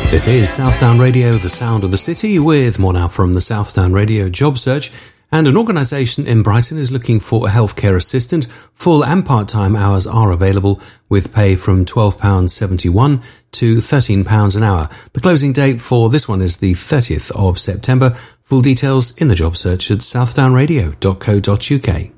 This is Southdown Radio, the sound of the city, with more now from the Southdown Radio job search. And an organisation in Brighton is looking for a healthcare assistant. Full and part-time hours are available, with pay from £12.71 to £13 an hour. The closing date for this one is the 30th of September. Full details in the job search at southdownradio.co.uk.